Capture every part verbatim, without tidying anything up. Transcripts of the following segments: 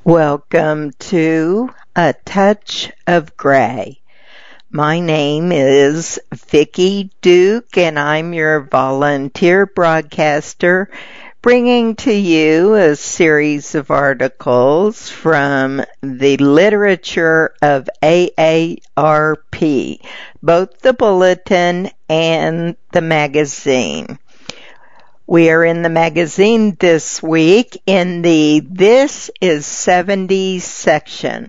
Welcome to A Touch of Gray. My name is Vicki Duke and I'm your volunteer broadcaster, bringing to you a series of articles from the literature of A A R P, both the bulletin and the magazine. We are in the magazine this week in the This is seventies section.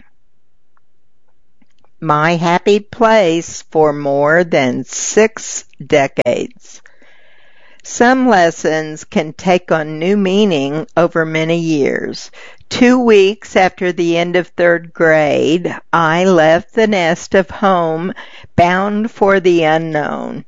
My happy place for more than six decades. Some lessons can take on new meaning over many years. Two weeks after the end of third grade, I left the nest of home bound for the unknown.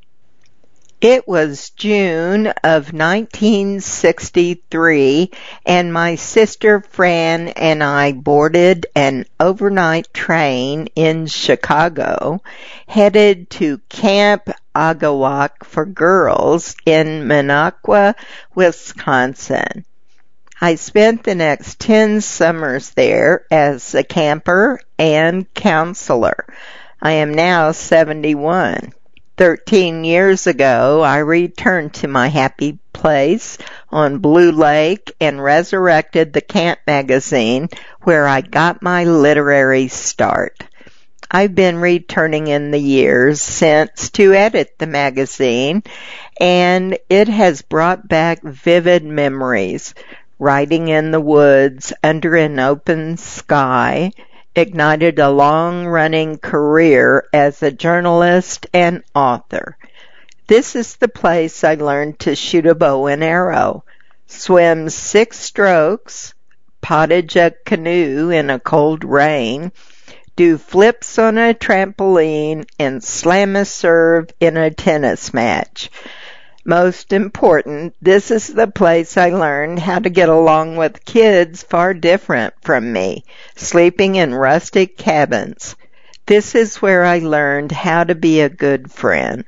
It was June of nineteen sixty-three, and my sister Fran and I boarded an overnight train in Chicago, headed to Camp Agawak for girls in Minocqua, Wisconsin. I spent the next ten summers there as a camper and counselor. I am now seventy-one. Thirteen years ago, I returned to my happy place on Blue Lake and resurrected the Camp magazine, where I got my literary start. I've been returning in the years since to edit the magazine, and it has brought back vivid memories. Writing in the woods under an open sky ignited a long-running career as a journalist and author. This is the place I learned to shoot a bow and arrow, swim six strokes, pottage a canoe in a cold rain, do flips on a trampoline, and slam a serve in a tennis match. Most important, this is the place I learned how to get along with kids far different from me, sleeping in rustic cabins. This is where I learned how to be a good friend.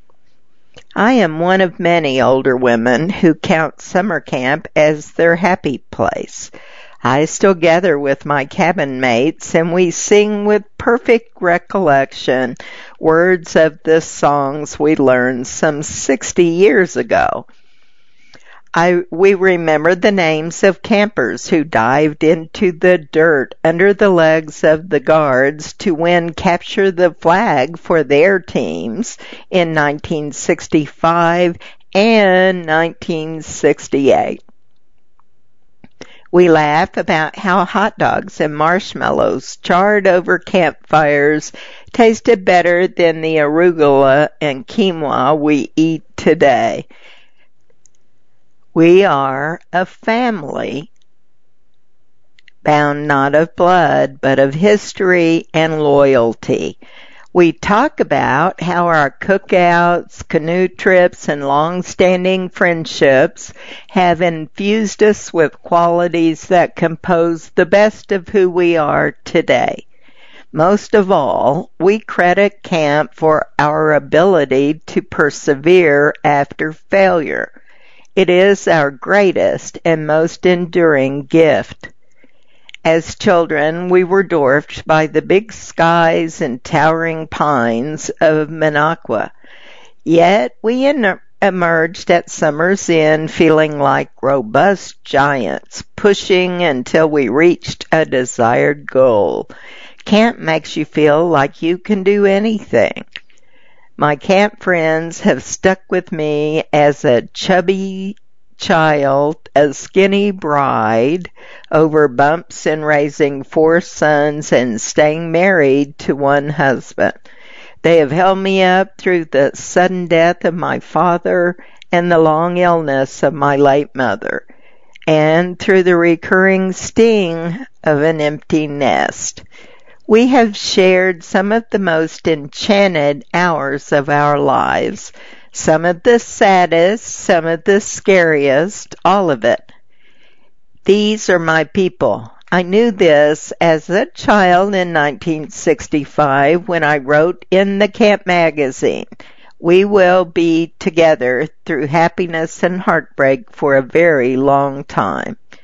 I am one of many older women who count summer camp as their happy place. I still gather with my cabin mates and we sing with perfect recollection words of the songs we learned some sixty years ago. I, we remember the names of campers who dived into the dirt under the legs of the guards to win Capture the Flag for their teams in nineteen sixty-five and nineteen sixty-eight. We laugh about how hot dogs and marshmallows charred over campfires tasted better than the arugula and quinoa we eat today. We are a family, bound not of blood, but of history and loyalty. We talk about how our cookouts, canoe trips, and long-standing friendships have infused us with qualities that compose the best of who we are today. Most of all, we credit camp for our ability to persevere after failure. It is our greatest and most enduring gift. As children, we were dwarfed by the big skies and towering pines of Minocqua. Yet we en- emerged at summer's end feeling like robust giants, pushing until we reached a desired goal. Camp makes you feel like you can do anything. My camp friends have stuck with me as a chubby child, a skinny bride, over bumps in raising four sons and staying married to one husband. They have held me up through the sudden death of my father and the long illness of my late mother, and through the recurring sting of an empty nest. We have shared some of the most enchanted hours of our lives, some of the saddest, some of the scariest, all of it. These are my people. I knew this as a child in nineteen sixty-five when I wrote in the Camp magazine, "We will be together through happiness and heartbreak for a very long time."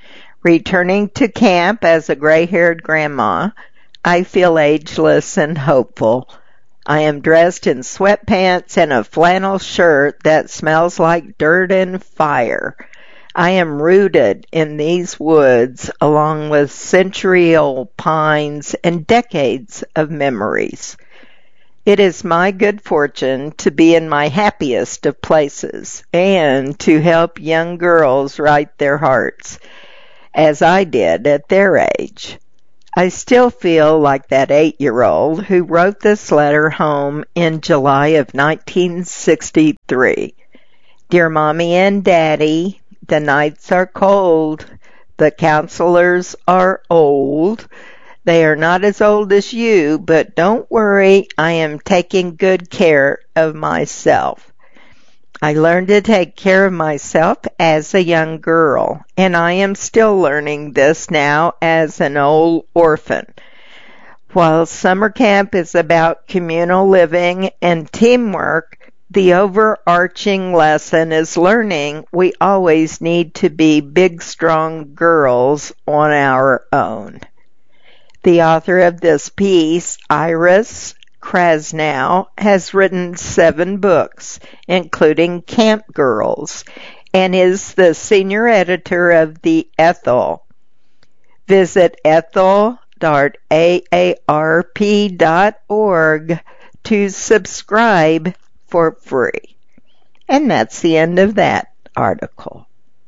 Returning to camp as a gray-haired grandma, I feel ageless and hopeful. I am dressed in sweatpants and a flannel shirt that smells like dirt and fire. I am rooted in these woods along with century-old pines and decades of memories. It is my good fortune to be in my happiest of places and to help young girls right their hearts, as I did at their age. I still feel like that eight-year-old who wrote this letter home in July of nineteen sixty-three. Dear Mommy and Daddy, the nights are cold. The counselors are old. They are not as old as you, but don't worry, I am taking good care of myself. I learned to take care of myself as a young girl, and I am still learning this now as an old orphan. While summer camp is about communal living and teamwork, the overarching lesson is learning we always need to be big, strong girls on our own. The author of this piece, Iris Krasnow, has written seven books, including Camp Girls, and is the senior editor of The Ethel. Visit ethel dot a a r p dot org to subscribe for free. And that's the end of that article.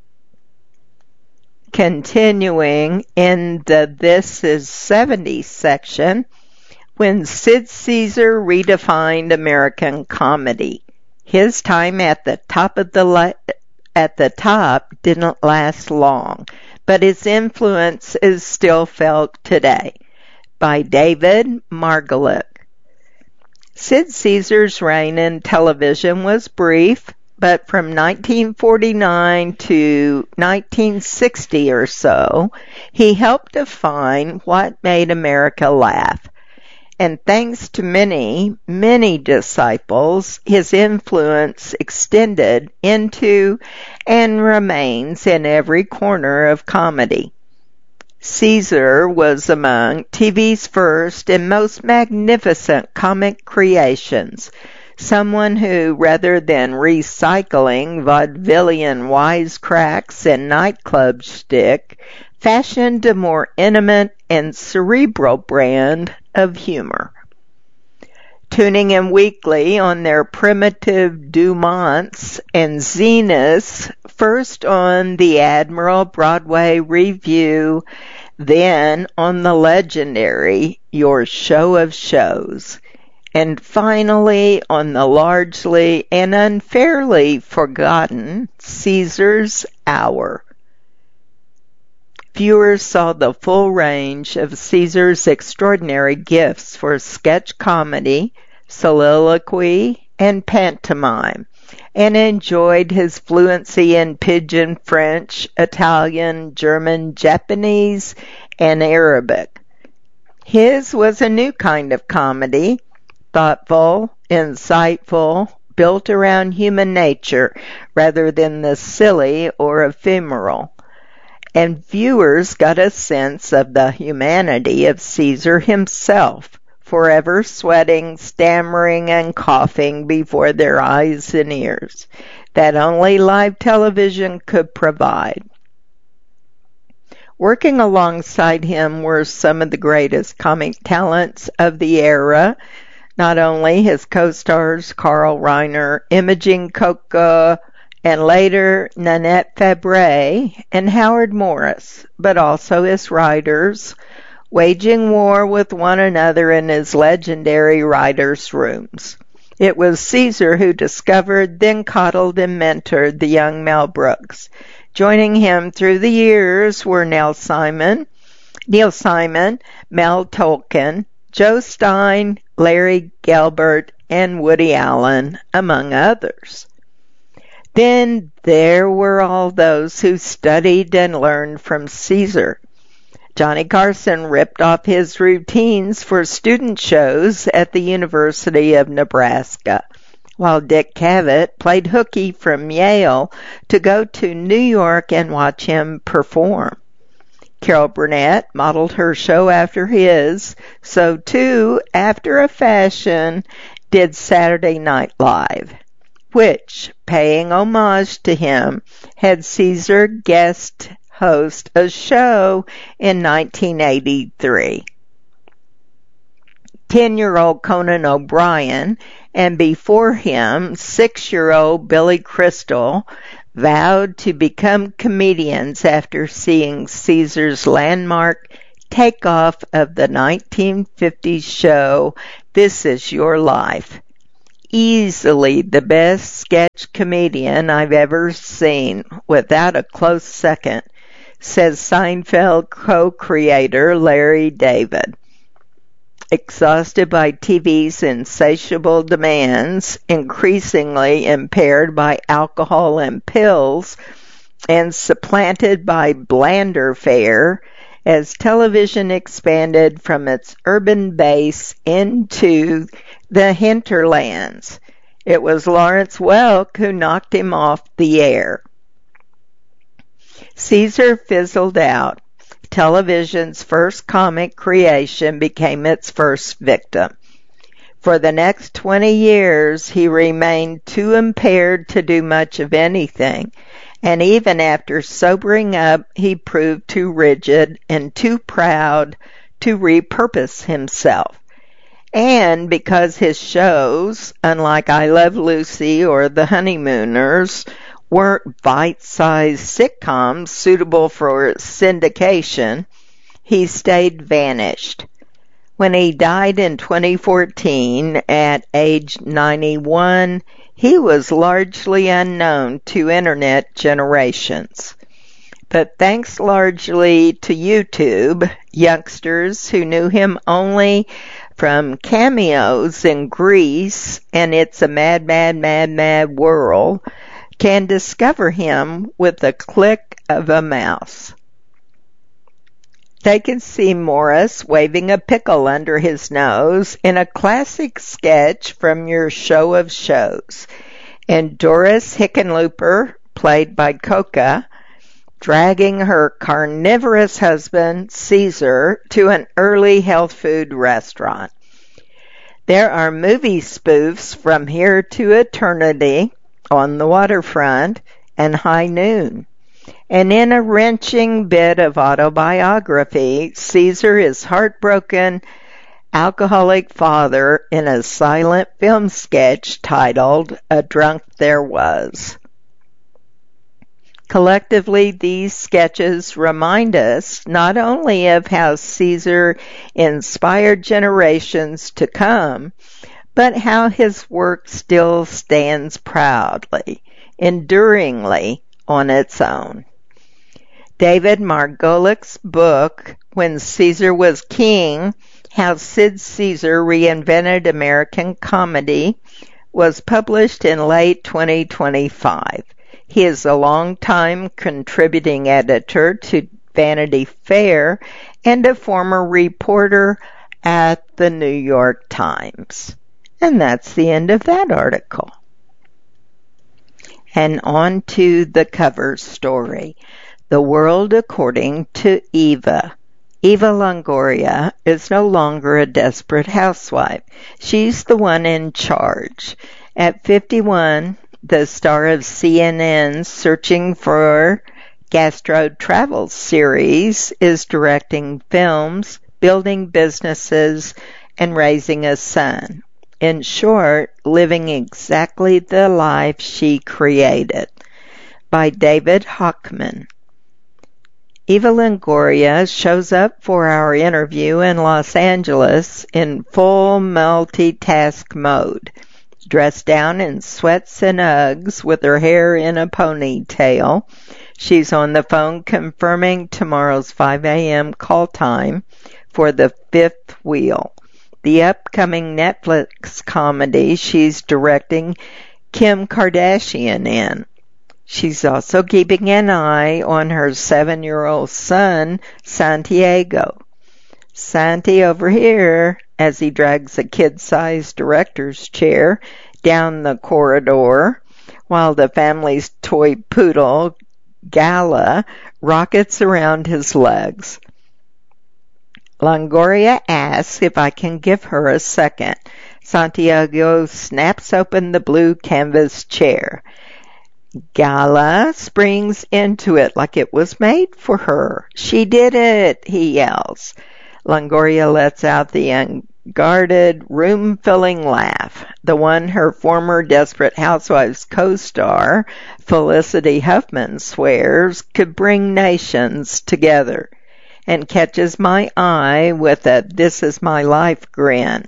Continuing in the This Is seventies section, when Sid Caesar redefined American comedy, his time at the top of the li- at the top didn't last long, but his influence is still felt today. By David Margolick. Sid Caesar's reign in television was brief, but from nineteen forty-nine to nineteen sixty or so, he helped define what made America laugh. And thanks to many, many disciples, his influence extended into and remains in every corner of comedy. Caesar was among T V's first and most magnificent comic creations, someone who, rather than recycling vaudevillian wisecracks and nightclub shtick, fashioned a more intimate and cerebral brand of humor. Tuning in weekly on their primitive Dumonts and Zeniths, first on the Admiral Broadway Review, then on the legendary Your Show of Shows, and finally on the largely and unfairly forgotten Caesar's Hour. Viewers saw the full range of Caesar's extraordinary gifts for sketch comedy, soliloquy, and pantomime, and enjoyed his fluency in Pidgin French, Italian, German, Japanese, and Arabic. His was a new kind of comedy, thoughtful, insightful, built around human nature rather than the silly or ephemeral. And viewers got a sense of the humanity of Caesar himself, forever sweating, stammering, and coughing before their eyes and ears, that only live television could provide. Working alongside him were some of the greatest comic talents of the era, not only his co-stars Carl Reiner, Imogen Coca, and later Nanette Fabre and Howard Morris, but also his writers, waging war with one another in his legendary writers' rooms. It was Caesar who discovered, then coddled and mentored the young Mel Brooks. Joining him through the years were Neil Simon, Neil Simon, Mel Tolkien, Joe Stein, Larry Gelbart, and Woody Allen, among others. Then there were all those who studied and learned from Caesar. Johnny Carson ripped off his routines for student shows at the University of Nebraska, while Dick Cavett played hooky from Yale to go to New York and watch him perform. Carol Burnett modeled her show after his, so too, after a fashion, did Saturday Night Live, which, paying homage to him, had Caesar guest host a show in nineteen eighty-three. Ten-year-old Conan O'Brien, and before him, six-year-old Billy Crystal, vowed to become comedians after seeing Caesar's landmark takeoff of the nineteen fifties show, This Is Your Life. Easily the best sketch comedian I've ever seen, without a close second, says Seinfeld co-creator Larry David. Exhausted by T V's insatiable demands, increasingly impaired by alcohol and pills, and supplanted by blander fare, as television expanded from its urban base into the hinterlands, it was Lawrence Welk who knocked him off the air. Caesar fizzled out. Television's first comic creation became its first victim. For the next twenty years, he remained too impaired to do much of anything, and even after sobering up, he proved too rigid and too proud to repurpose himself. And because his shows, unlike I Love Lucy or The Honeymooners, weren't bite-sized sitcoms suitable for syndication, he stayed vanished. When he died in twenty fourteen at age ninety-one, he was largely unknown to internet generations. But thanks largely to YouTube, youngsters who knew him only from cameos in Grease and It's a Mad, Mad, Mad, Mad World can discover him with the click of a mouse. They can see Morris waving a pickle under his nose in a classic sketch from Your Show of Shows, and Doris Hickenlooper, played by Coca, dragging her carnivorous husband, Caesar, to an early health food restaurant. There are movie spoofs from Here to Eternity, On the Waterfront, and High Noon. And in a wrenching bit of autobiography, Caesar is heartbroken alcoholic father in a silent film sketch titled A Drunk There Was. Collectively, these sketches remind us not only of how Caesar inspired generations to come, but how his work still stands proudly, enduringly on its own. David Margolick's book, When Caesar Was King, How Sid Caesar Reinvented American Comedy, was published in late twenty twenty-five. He is a longtime contributing editor to Vanity Fair and a former reporter at the New York Times. And that's the end of that article. And on to the cover story. The World According to Eva. Eva Longoria is no longer a desperate housewife. She's the one in charge. At fifty-one, the star of C N N's Searching for Gastro Travel series is directing films, building businesses, and raising a son. In short, living exactly the life she created. By David Hochman. Eva Longoria shows up for our interview in Los Angeles in full multitask mode, dressed down in sweats and Uggs with her hair in a ponytail. She's on the phone confirming tomorrow's five a.m. call time for The Fifth Wheel, the upcoming Netflix comedy she's directing Kim Kardashian in. She's also keeping an eye on her seven-year-old son, Santiago. Santi over here, as he drags a kid-sized director's chair down the corridor, while the family's toy poodle Gala rockets around his legs. Longoria asks if I can give her a second. Santiago snaps open the blue canvas chair. Gala springs into it like it was made for her. She did it, he yells. Longoria lets out the unguarded, room-filling laugh, the one her former Desperate Housewives co-star, Felicity Huffman, swears could bring nations together, and catches my eye with a "this is my life" grin.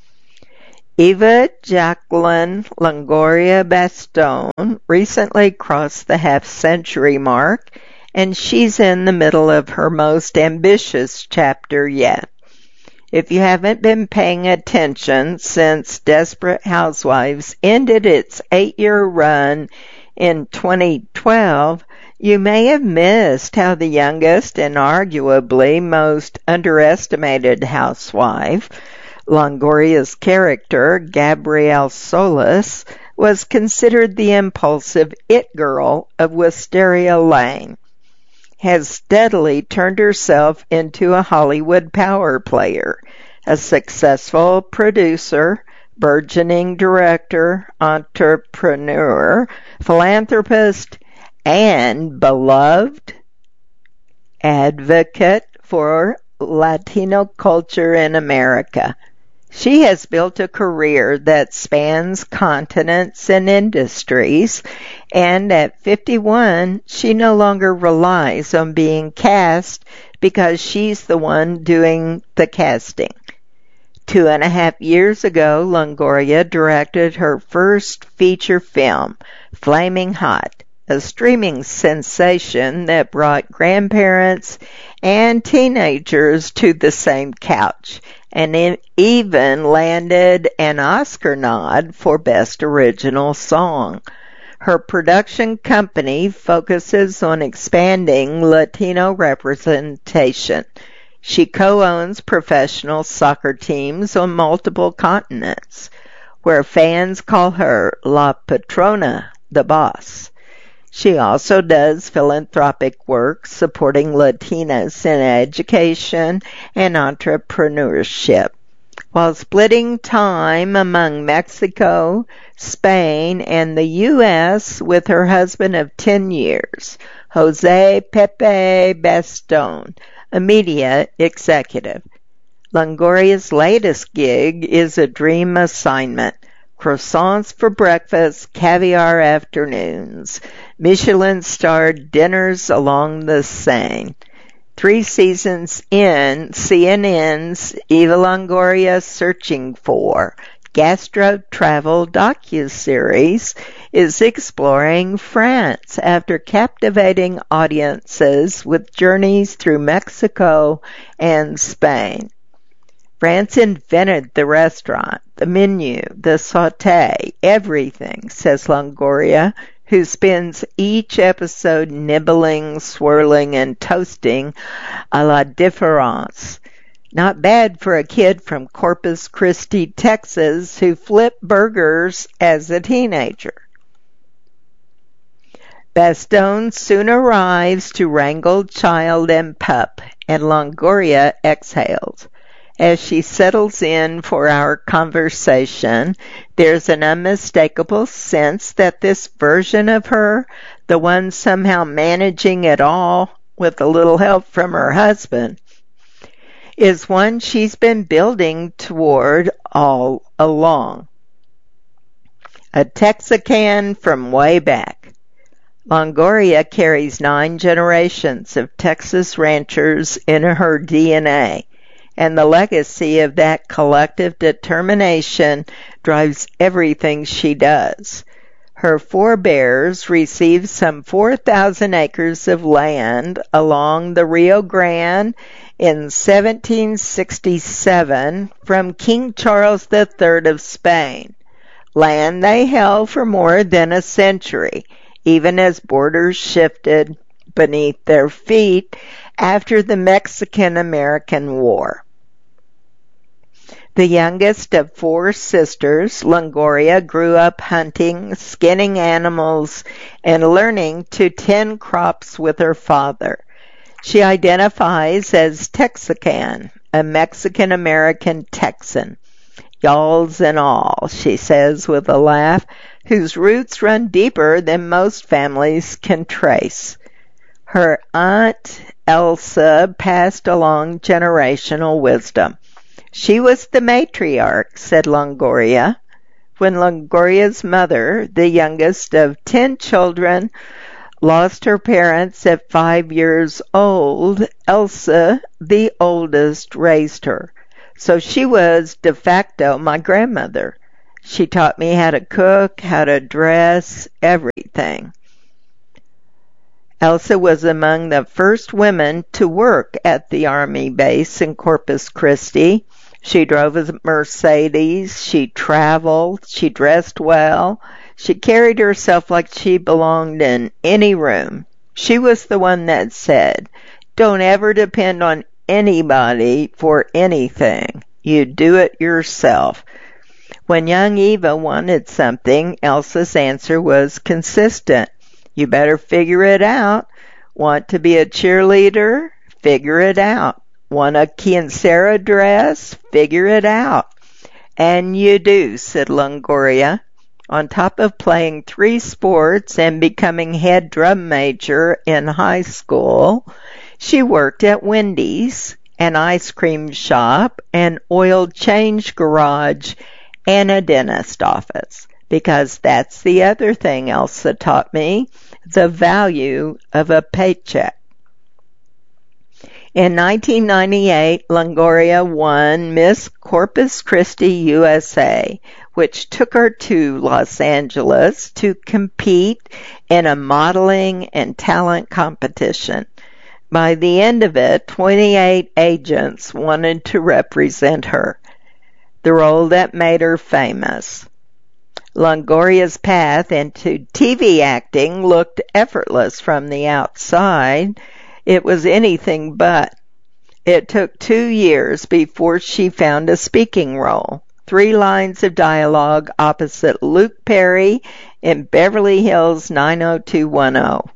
Eva Jacqueline Longoria Bastone recently crossed the half-century mark, and she's in the middle of her most ambitious chapter yet. If you haven't been paying attention since Desperate Housewives ended its eight-year run in twenty twelve, you may have missed how the youngest and arguably most underestimated housewife, Longoria's character, Gabrielle Solis, was considered the impulsive it girl of Wisteria Lane, has steadily turned herself into a Hollywood power player, a successful producer, burgeoning director, entrepreneur, philanthropist, and beloved advocate for Latino culture in America. She has built a career that spans continents and industries, and at fifty-one, she no longer relies on being cast because she's the one doing the casting. Two and a half years ago, Longoria directed her first feature film, Flaming Hot, a streaming sensation that brought grandparents and teenagers to the same couch, and it even landed an Oscar nod for Best Original Song. Her production company focuses on expanding Latino representation. She co-owns professional soccer teams on multiple continents, where fans call her La Patrona, the boss. She also does philanthropic work supporting Latinas in education and entrepreneurship, while splitting time among Mexico, Spain, and the U S with her husband of ten years, Jose Pepe Bastone, a media executive. Longoria's latest gig is a dream assignment. Croissants for breakfast, caviar afternoons, Michelin-starred dinners along the Seine. Three seasons in, C N N's Eva Longoria Searching For, gastro travel docuseries, is exploring France after captivating audiences with journeys through Mexico and Spain. France invented the restaurant, the menu, the sauté, everything, says Longoria, who spends each episode nibbling, swirling, and toasting a la différence. Not bad for a kid from Corpus Christi, Texas, who flipped burgers as a teenager. Bastone soon arrives to wrangle child and pup, and Longoria exhales. As she settles in for our conversation, there's an unmistakable sense that this version of her, the one somehow managing it all with a little help from her husband, is one she's been building toward all along. A Texican from way back. Longoria carries nine generations of Texas ranchers in her D N A, and the legacy of that collective determination drives everything she does. Her forebears received some four thousand acres of land along the Rio Grande in seventeen sixty-seven from King Charles the Third of Spain, land they held for more than a century, even as borders shifted beneath their feet after the Mexican-American War. The youngest of four sisters, Longoria grew up hunting, skinning animals, and learning to tend crops with her father. She identifies as Texican, a Mexican-American Texan. Y'alls and all, she says with a laugh, whose roots run deeper than most families can trace. Her aunt, Elsa, passed along generational wisdom. She was the matriarch, said Longoria. When Longoria's mother, the youngest of ten children, lost her parents at five years old, Elsa, the oldest, raised her. So she was de facto my grandmother. She taught me how to cook, how to dress, everything. Elsa was among the first women to work at the Army base in Corpus Christi. She drove a Mercedes, she traveled, she dressed well, she carried herself like she belonged in any room. She was the one that said, "Don't ever depend on anybody for anything. You do it yourself." When young Eva wanted something, Elsa's answer was consistent. You better figure it out. Want to be a cheerleader? Figure it out. Want a quinceañera dress? Figure it out. And you do, said Longoria. On top of playing three sports and becoming head drum major in high school, she worked at Wendy's, an ice cream shop, an oil change garage, and a dentist office. Because that's the other thing Elsa taught me, the value of a paycheck. In nineteen ninety-eight, Longoria won Miss Corpus Christi U S A, which took her to Los Angeles to compete in a modeling and talent competition. By the end of it, twenty-eight agents wanted to represent her, the role that made her famous. Longoria's path into T V acting looked effortless from the outside. It was anything but. It took two years before she found a speaking role. Three lines of dialogue opposite Luke Perry in Beverly Hills nine oh two one oh.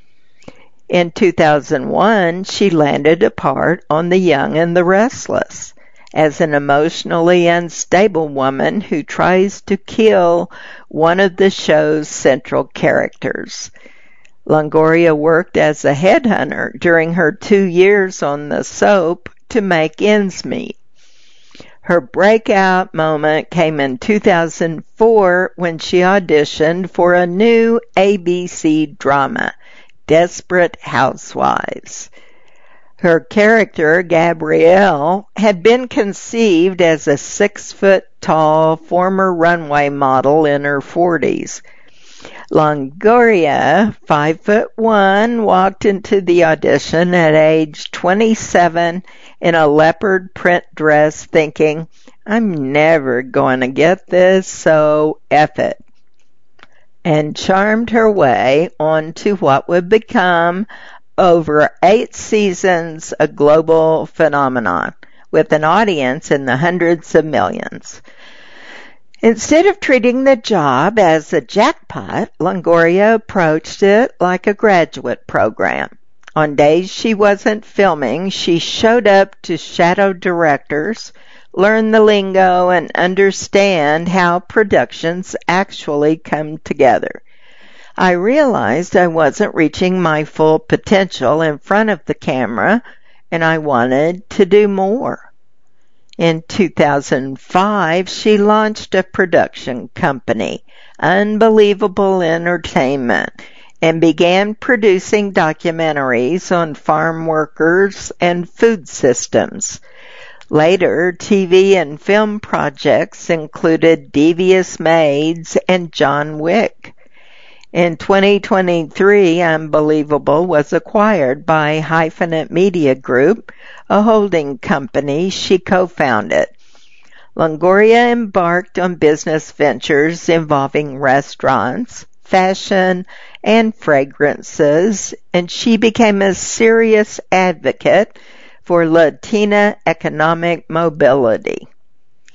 In two thousand one, she landed a part on The Young and the Restless as an emotionally unstable woman who tries to kill one of the show's central characters. Longoria worked as a headhunter during her two years on the soap to make ends meet. Her breakout moment came in two thousand four when she auditioned for a new A B C drama, Desperate Housewives. Her character, Gabrielle, had been conceived as a six-foot-tall former runway model in her forties. Longoria, five foot one, walked into the audition at age twenty-seven in a leopard print dress thinking, I'm never going to get this, so F it. And charmed her way onto what would become, over eight seasons, a global phenomenon, with an audience in the hundreds of millions. Instead of treating the job as a jackpot, Longoria approached it like a graduate program. On days she wasn't filming, she showed up to shadow directors, learn the lingo, and understand how productions actually come together. I realized I wasn't reaching my full potential in front of the camera, and I wanted to do more. In two thousand five, she launched a production company, Unbelievable Entertainment, and began producing documentaries on farm workers and food systems. Later, T V and film projects included Devious Maids and John Wick. In twenty twenty-three, Unbelievable was acquired by Hyphenate Media Group, a holding company she co-founded. Longoria embarked on business ventures involving restaurants, fashion, and fragrances, and she became a serious advocate for Latina economic mobility.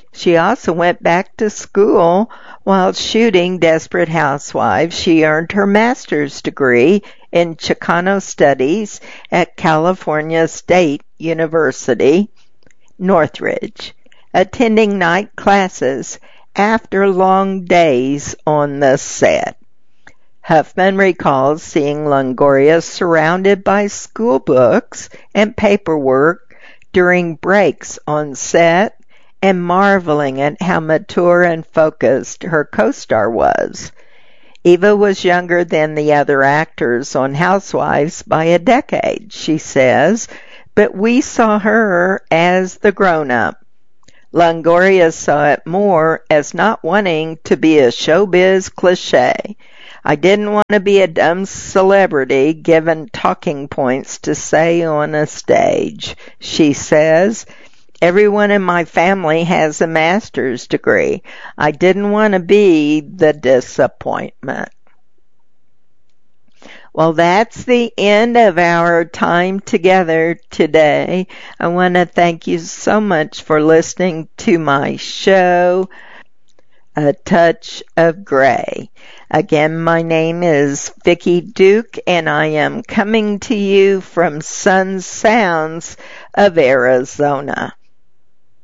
She also went back to school. While shooting Desperate Housewives, she earned her master's degree in Chicano Studies at California State University, Northridge, attending night classes after long days on the set. Huffman recalls seeing Longoria surrounded by school books and paperwork during breaks on set and marveling at how mature and focused her co-star was. Eva was younger than the other actors on Housewives by a decade, she says, but we saw her as the grown-up. Longoria saw it more as not wanting to be a showbiz cliche. I didn't want to be a dumb celebrity given talking points to say on a stage, she says. Everyone in my family has a master's degree. I didn't want to be the disappointment. Well, that's the end of our time together today. I want to thank you so much for listening to my show, A Touch of Gray. Again, my name is Vicki Duke, and I am coming to you from Sun Sounds of Arizona.